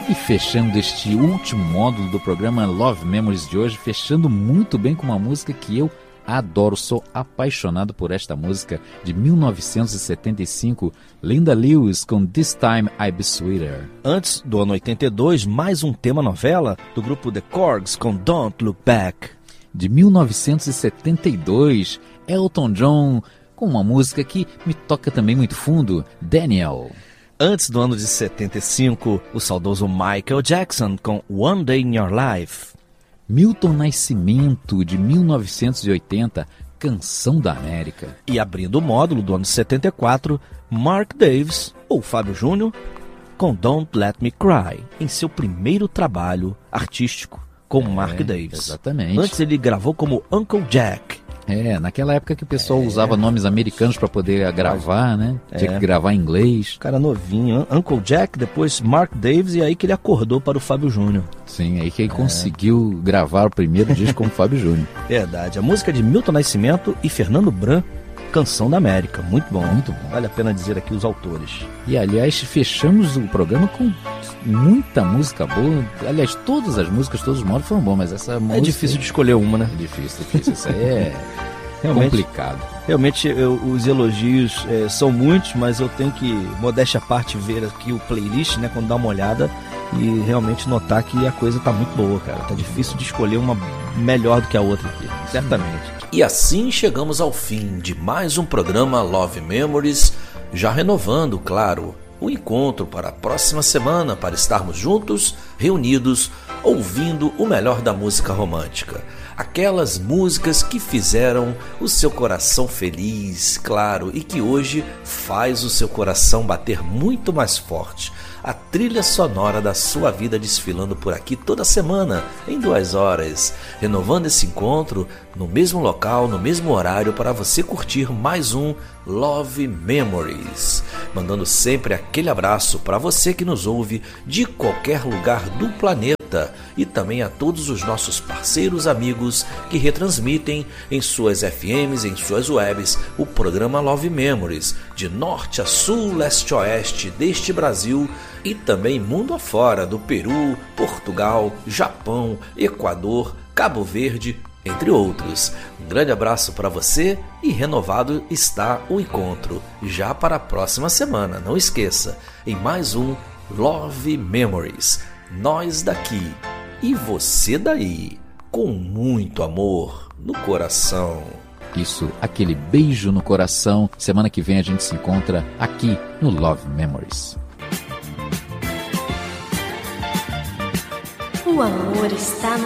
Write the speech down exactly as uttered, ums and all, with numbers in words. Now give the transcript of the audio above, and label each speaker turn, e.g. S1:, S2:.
S1: E fechando este último módulo do programa Love Memories de hoje, fechando muito bem com uma música que eu adoro, sou apaixonado por esta música de mil novecentos e setenta e cinco, Linda Lewis com This Time I Be Sweeter.
S2: Antes do ano oitenta e dois, mais um tema novela do grupo The Corgs com Don't Look Back.
S1: De mil novecentos e setenta e dois, Elton John com uma música que me toca também muito fundo, Daniel.
S2: Antes do ano de setenta e cinco, o saudoso Michael Jackson com One Day in Your Life.
S1: Milton Nascimento, de mil novecentos e oitenta, Canção da América.
S2: E abrindo o módulo do ano setenta e quatro, Mark Davis, ou Fábio Júnior, com Don't Let Me Cry, em seu primeiro trabalho artístico como é, Mark Davis.
S1: Exatamente.
S2: Antes ele gravou como Uncle Jack.
S1: É, naquela época que o pessoal é. usava nomes americanos para poder gravar, né? Tinha é. que gravar em inglês.
S2: Cara novinho, Uncle Jack, depois Mark Davis, e aí que ele acordou para o Fábio Júnior.
S1: Sim, aí que ele é. conseguiu gravar o primeiro disco com o Fábio Júnior.
S2: Verdade, a música de Milton Nascimento e Fernando Bran, Canção da América, muito bom.
S1: Muito bom.
S2: Vale a pena dizer aqui os autores.
S1: E aliás, fechamos o programa com muita música boa. Aliás, todas as músicas, todos os modos foram bons, mas essa música...
S2: É difícil de escolher uma, né?
S1: É difícil, difícil. Isso aí é realmente complicado.
S2: Realmente, eu, os elogios é, são muitos, mas eu tenho que, modéstia à parte, ver aqui o playlist, né? Quando dá uma olhada e realmente notar que a coisa tá muito boa, cara. Tá difícil de escolher uma melhor do que a outra aqui, certamente.
S3: E assim chegamos ao fim de mais um programa Love Memories, já renovando, claro, o encontro para a próxima semana para estarmos juntos, reunidos, ouvindo o melhor da música romântica. Aquelas músicas que fizeram o seu coração feliz, claro, e que hoje faz o seu coração bater muito mais forte. A trilha sonora da sua vida desfilando por aqui toda semana, em duas horas, renovando esse encontro no mesmo local, no mesmo horário, para você curtir mais um Love Memories. Mandando sempre aquele abraço para você que nos ouve de qualquer lugar do planeta e também a todos os nossos parceiros amigos que retransmitem em suas F Ms, em suas webs, o programa Love Memories, de norte a sul, leste a oeste deste Brasil e também mundo afora, do Peru, Portugal, Japão, Equador, Cabo Verde, entre outros. Um grande abraço para você e renovado está o encontro, já para a próxima semana, não esqueça, em mais um Love Memories. Nós daqui e você daí, com muito amor no coração.
S1: Isso, aquele beijo no coração. Semana que vem a gente se encontra aqui no Love Memories.
S4: O amor está no